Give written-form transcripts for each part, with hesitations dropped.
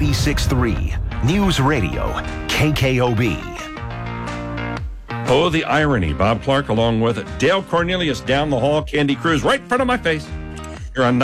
96.3 News Radio, KKOB. Oh, the irony. Bob Clark along with Dale Cornelius down the hall, Candy Cruz right in front of my face. You're on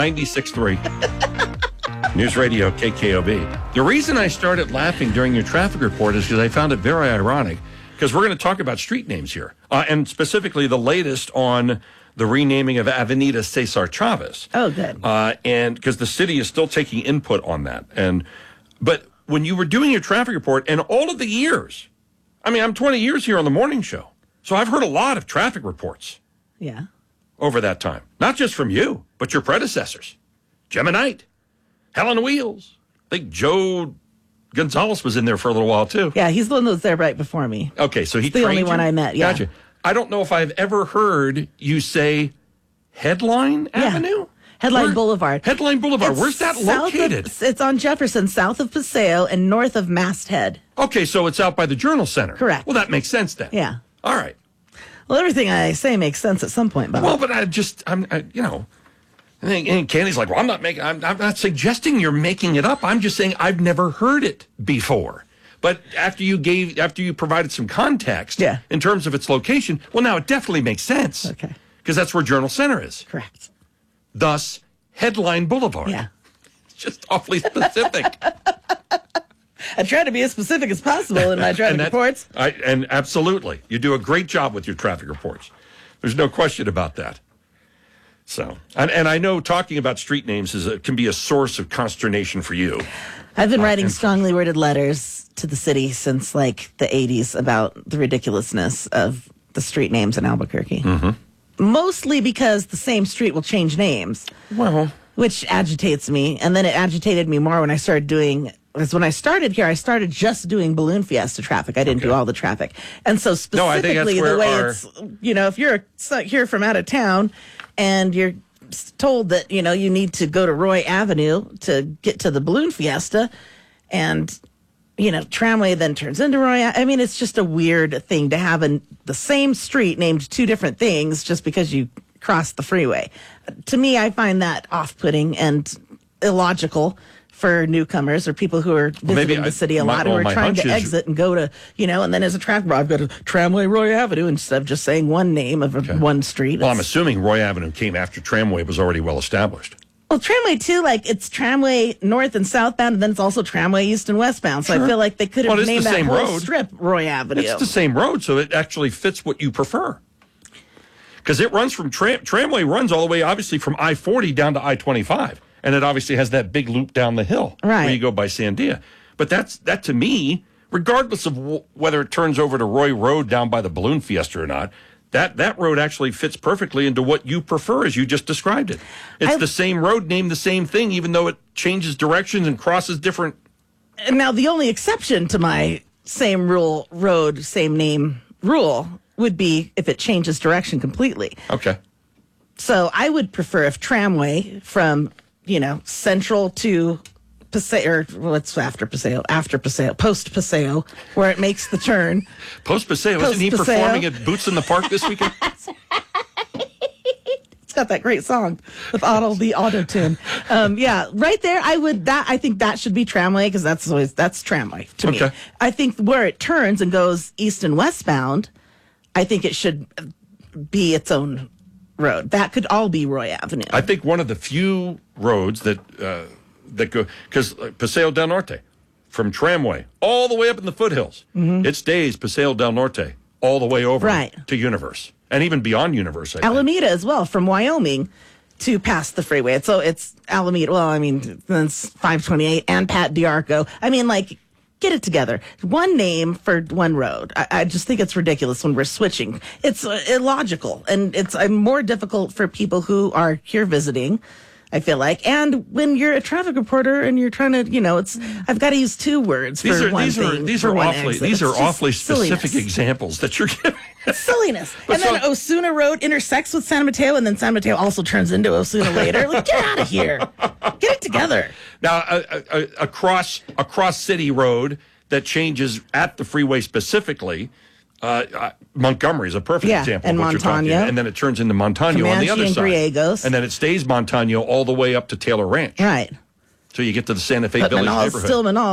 96.3 News Radio, KKOB. The reason I started laughing during your traffic report is because I found it very ironic, because we're going to talk about street names here, and specifically the latest on the renaming of Avenida Cesar Chavez. Oh, good. And because the city is still taking input on that. But when you were doing your traffic report and all of the years, I mean, I'm 20 years here on the morning show, so I've heard a lot of traffic reports. Yeah. Over that time. Not just from you, but your predecessors. Gemma Knight, Helen Wheels. I think Joe Gonzalez was in there for a little while, too. Yeah, he's the one that was there right before me. Okay, so he the only one I met, yeah. Gotcha. I don't know if I've ever heard you say Headline Avenue? Headline Boulevard. Headline Boulevard. Where's that located? It's on Jefferson, south of Paseo and north of Masthead. Okay, so it's out by the Journal Center. Correct. Well, that makes sense then. Yeah. All right. Well, everything I say makes sense at some point, Bob. Well, but and Candy's like, well, I'm not suggesting you're making it up. I'm just saying I've never heard it before. But after you provided some context in terms of its location, well, now it definitely makes sense. Okay. Because that's where Journal Center is. Correct. Thus, Headline Boulevard. Yeah. It's just awfully specific. I try to be as specific as possible in my traffic reports. And absolutely. You do a great job with your traffic reports. There's no question about that. So, and I know talking about street names can be a source of consternation for you. I've been writing strongly worded letters to the city since like the 80s about the ridiculousness of the street names in Albuquerque. Mm-hmm. Mostly because the same street will change names. Well, which agitates me. And then it agitated me more when I started doing, because when I started here, I started just doing Balloon Fiesta traffic. I didn't do all the traffic. And so specifically the way it's, if you're here from out of town and you're told that, you need to go to Roy Avenue to get to the Balloon Fiesta and, Tramway then turns into Roy. I mean, it's just a weird thing to have the same street named two different things just because you cross the freeway. To me, I find that off-putting and illogical for newcomers or people who are visiting the city a lot, who are trying to exit and go to, and then as a traffic I've got to Tramway Roy Avenue instead of just saying one name of one street. Well, I'm assuming Roy Avenue came after Tramway was already well established. Well, Tramway, too, it's Tramway north and southbound, and then it's also Tramway east and westbound. So I feel like they could have named that whole strip Roy Avenue. It's the same road, so it actually fits what you prefer. Because it runs from Tramway runs all the way, obviously, from I-40 down to I-25. And it obviously has that big loop down the hill where you go by Sandia. But that to me, regardless of whether it turns over to Roy Road down by the Balloon Fiesta or not, that road actually fits perfectly into what you prefer as you just described it. It's the same road named the same thing, even though it changes directions and crosses different. And now the only exception to my same road, same name rule would be if it changes direction completely. Okay. So I would prefer if Tramway from Central to Paseo, or what's after Paseo, post Paseo, where it makes the turn. Post Paseo, isn't he performing at Boots in the Park this weekend? It's got that great song with the auto tune. Right there. I think that should be Tramway because that's Tramway to me. I think where it turns and goes east and westbound, I think it should be its own road. That could all be Roy Avenue. I think one of the few roads that go, because Paseo del Norte, from Tramway all the way up in the foothills, it stays Paseo del Norte all the way over to Universe and even beyond Universe. Alameda as well, from Wyoming to past the freeway. So it's Alameda. Well, I mean, it's 528 and Pat D'Arco. I mean, get it together. One name for one road. I just think it's ridiculous when we're switching. It's illogical, and it's more difficult for people who are here visiting, I feel like. And when you're a traffic reporter and you're trying to, I've got to use two words for one thing. These are awfully specific examples that you're giving. It's silliness. And then Osuna Road intersects with San Mateo, and then San Mateo also turns into Osuna later. Get out of here. Get it together. Now, across City Road that changes at the freeway specifically, Montgomery is a perfect example of what you're talking about. And then it turns into Montano on the other side. Griegos. And then it stays Montano all the way up to Taylor Ranch. Right. So you get to the Santa Fe Village neighborhood. Stillman